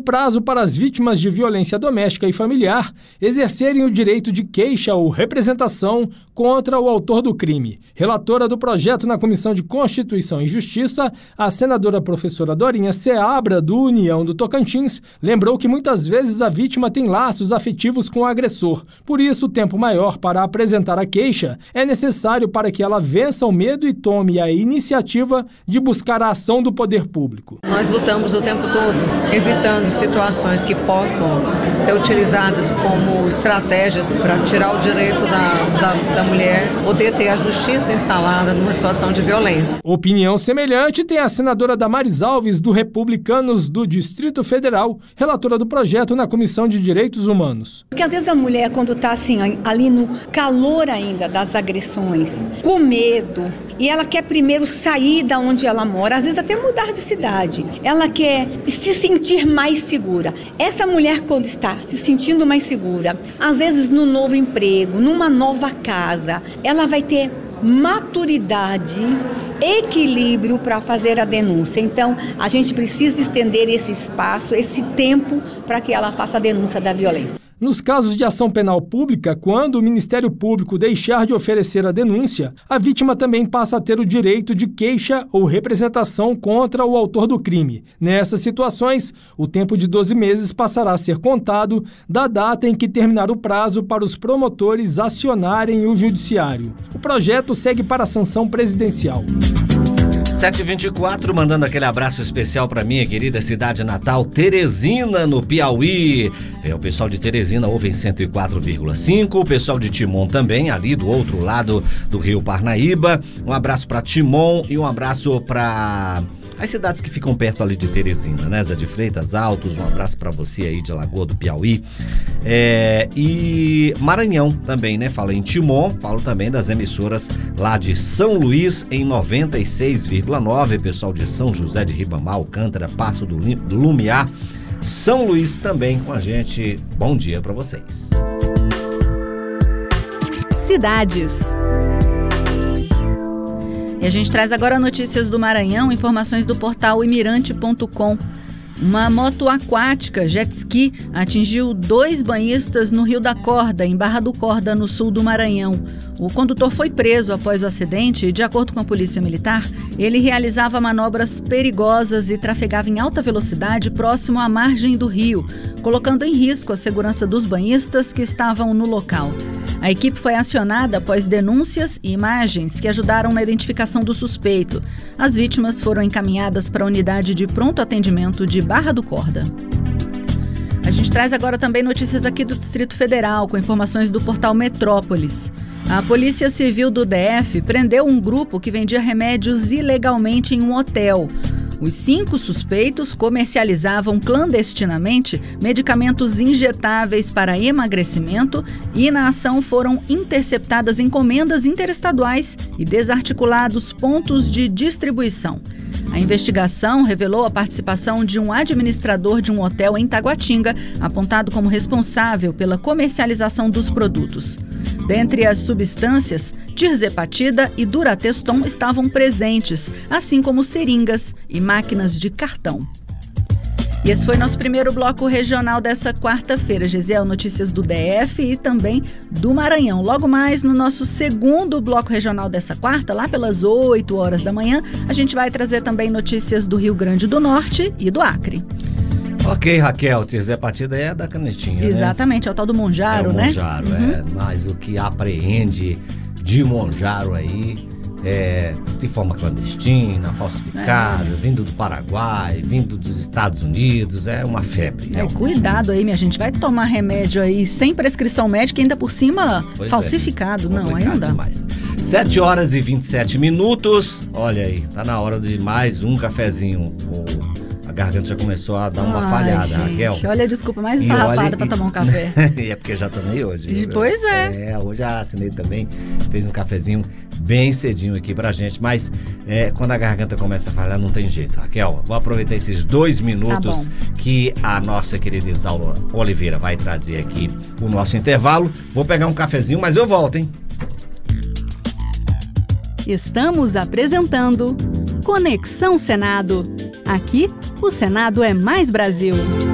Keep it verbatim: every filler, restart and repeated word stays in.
prazo para as vítimas de violência doméstica e familiar exercerem o direito de queixa ou representação contra o autor do crime. Relatora do projeto na Comissão de Constituição e Justiça, a senadora professora Dorinha Seabra, do União do Tocantins, lembrou que muitas vezes a vítima tem laços afetivos com o agressor. Por isso, o tempo maior para apresentar a queixa é necessário para que ela vença o medo e tome a iniciativa de buscar a ação do poder público. Nós lutamos o tempo todo, evitando situações que possam ser utilizadas como estratégias para tirar o direito da, da, da mulher poder ter a justiça instalada numa situação de violência. Opinião semelhante tem a senadora Damares Alves, do Republicanos do Distrito Federal, relatora do projeto na Comissão de Direitos Humanos. Porque às vezes a mulher, quando está assim, ali no calor ainda das agressões, com medo, e ela quer primeiro sair da onde ela mora, às vezes até mudar de cidade, ela quer se sentir mais segura. Essa mulher, quando está se sentindo mais segura, às vezes no novo emprego, numa nova casa, ela vai ter maturidade, equilíbrio para fazer a denúncia. Então, a gente precisa estender esse espaço, esse tempo, para que ela faça a denúncia da violência. Nos casos de ação penal pública, quando o Ministério Público deixar de oferecer a denúncia, a vítima também passa a ter o direito de queixa ou representação contra o autor do crime. Nessas situações, o tempo de doze meses passará a ser contado da data em que terminar o prazo para os promotores acionarem o judiciário. O projeto segue para a sanção presidencial. sete e vinte e quatro, mandando aquele abraço especial para minha querida cidade natal, Teresina, no Piauí. É, o pessoal de Teresina ouve em cento e quatro vírgula cinco, o pessoal de Timon também, ali do outro lado do Rio Parnaíba. Um abraço para Timon e um abraço para as cidades que ficam perto ali de Teresina, né? Zé de Freitas, Altos, um abraço para você aí de Lagoa do Piauí. É, e Maranhão também, né? Falo em Timon, falo também das emissoras lá de São Luís em noventa e seis vírgula nove, pessoal de São José de Ribamar, Alcântara, Passo do Lumiar, São Luís também com a gente. Bom dia para vocês. Cidades. E a gente traz agora notícias do Maranhão, informações do portal imirante ponto com. Uma moto aquática, jet ski, atingiu dois banhistas no Rio da Corda, em Barra do Corda, no sul do Maranhão. O condutor foi preso após o acidente e, de acordo com a Polícia Militar, ele realizava manobras perigosas e trafegava em alta velocidade próximo à margem do rio, colocando em risco a segurança dos banhistas que estavam no local. A equipe foi acionada após denúncias e imagens que ajudaram na identificação do suspeito. As vítimas foram encaminhadas para a unidade de pronto atendimento de Barra do Corda. A gente traz agora também notícias aqui do Distrito Federal, com informações do portal Metrópolis. A Polícia Civil do D F prendeu um grupo que vendia remédios ilegalmente em um hotel. Os cinco suspeitos comercializavam clandestinamente medicamentos injetáveis para emagrecimento e, na ação, foram interceptadas encomendas interestaduais e desarticulados pontos de distribuição. A investigação revelou a participação de um administrador de um hotel em Taguatinga, apontado como responsável pela comercialização dos produtos. Dentre as substâncias, tirzepatida e durateston estavam presentes, assim como seringas e máquinas de cartão. E esse foi nosso primeiro bloco regional dessa quarta-feira. Gesiel, notícias do D F e também do Maranhão. Logo mais, no nosso segundo bloco regional dessa quarta, lá pelas oito horas da manhã, a gente vai trazer também notícias do Rio Grande do Norte e do Acre. Ok, Raquel, tirzepatida é da canetinha, Exatamente, né? é o tal do Monjaro, é o né? Monjaro, uhum. é. Mas o que apreende de Monjaro aí é de forma clandestina, falsificada, é. vindo do Paraguai, vindo dos Estados Unidos, é uma febre. É, cuidado aí, minha gente, vai tomar remédio aí sem prescrição médica e ainda por cima pois falsificado. É. Não, aí não dá. Demais. sete horas e vinte e sete minutos, olha aí, tá na hora de mais um cafezinho. A garganta já começou a dar uma Ai, falhada, gente, Raquel. Olha a desculpa mais esfarrapada para tomar um café. E é porque já tomei hoje. E, pois é. É, hoje a Cineide também fez um cafezinho bem cedinho aqui pra gente, mas é, quando a garganta começa a falhar, não tem jeito. Raquel, vou aproveitar esses dois minutos tá que a nossa querida Isaura Oliveira vai trazer aqui o nosso intervalo. Vou pegar um cafezinho, mas eu volto, hein? Estamos apresentando Conexão Senado. Aqui, o Senado é mais Brasil.